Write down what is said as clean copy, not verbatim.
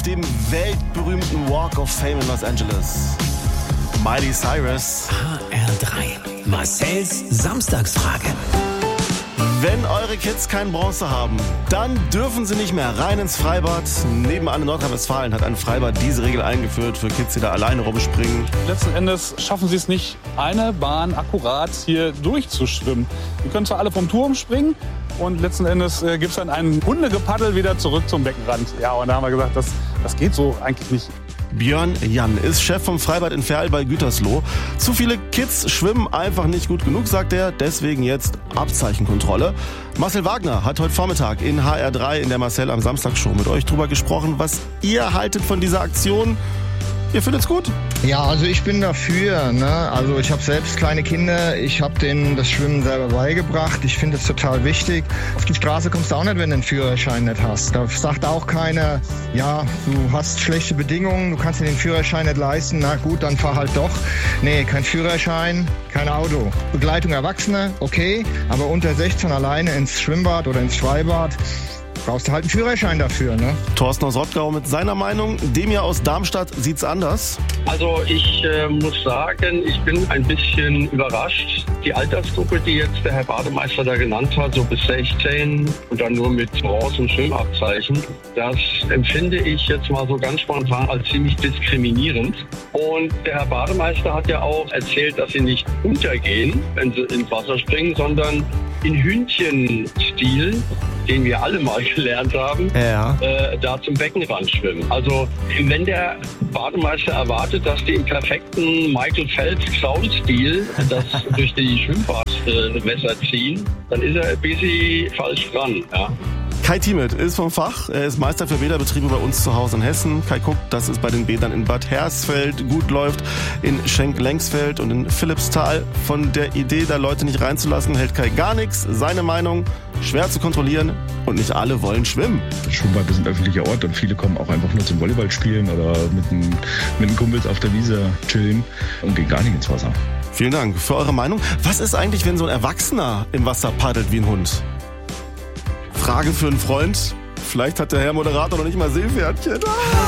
dem weltberühmten Walk of Fame in Los Angeles. Miley Cyrus. HR3. Marcells Samstagsfrage. Wenn eure Kids kein Bronze haben, dann dürfen sie nicht mehr rein ins Freibad. Nebenan in Nordrhein-Westfalen hat ein Freibad diese Regel eingeführt für Kids, die da alleine rumspringen. Letzten Endes schaffen sie es nicht, eine Bahn akkurat hier durchzuschwimmen. Die können zwar alle vom Turm springen und letzten Endes gibt es dann ein Hundegepaddel wieder zurück zum Beckenrand. Ja, und da haben wir gesagt, das geht so eigentlich nicht. Björn Jan ist Chef vom Freibad in Verl bei Gütersloh. Zu viele Kids schwimmen einfach nicht gut genug, sagt er. Deswegen jetzt Abzeichenkontrolle. Marcel Wagner hat heute Vormittag in HR3 in der Marcel am Samstag Show mit euch drüber gesprochen, was ihr haltet von dieser Aktion. Ihr findet's gut? Ja, also ich bin dafür. Ne? Also ich habe selbst kleine Kinder. Ich habe denen das Schwimmen selber beigebracht. Ich finde es total wichtig. Auf die Straße kommst du auch nicht, wenn du einen Führerschein nicht hast. Da sagt auch keiner, ja, du hast schlechte Bedingungen, du kannst dir den Führerschein nicht leisten. Na gut, dann fahr halt doch. Nee, kein Führerschein, kein Auto. Begleitung Erwachsene, okay. Aber unter 16 alleine ins Schwimmbad oder ins Freibad, brauchst du halt einen Führerschein dafür, ne? Thorsten aus Rottgau mit seiner Meinung. Demir aus Darmstadt sieht's anders. Also ich muss sagen, ich bin ein bisschen überrascht. Die Altersgruppe, die jetzt der Herr Bademeister da genannt hat, so bis 16 und dann nur mit Bronze- und Schwimmabzeichen, das empfinde ich jetzt mal so ganz spontan als ziemlich diskriminierend. Und der Herr Bademeister hat ja auch erzählt, dass sie nicht untergehen, wenn sie ins Wasser springen, sondern in Hühnchenstil, den wir alle mal gelernt haben, da zum Beckenrand schwimmen. Also wenn der Bademeister erwartet, dass die im perfekten Michael Phelps-Kraul-Stil das durch die Schwimmbadwässer ziehen, dann ist er ein bisschen falsch dran. Ja. Kai Thiemet ist vom Fach. Er ist Meister für Bäderbetriebe bei uns zu Hause in Hessen. Kai guckt, dass es bei den Bädern in Bad Hersfeld gut läuft, in Schenk-Lengsfeld und in Philippsthal. Von der Idee, da Leute nicht reinzulassen, hält Kai gar nichts. Seine Meinung, schwer zu kontrollieren und nicht alle wollen schwimmen. Schwimmbad ist ein öffentlicher Ort und viele kommen auch einfach nur zum Volleyball spielen oder mit den Kumpels auf der Wiese chillen und gehen gar nicht ins Wasser. Vielen Dank für eure Meinung. Was ist eigentlich, wenn so ein Erwachsener im Wasser paddelt wie ein Hund? Frage für einen Freund. Vielleicht hat der Herr Moderator noch nicht mal Seepferdchen.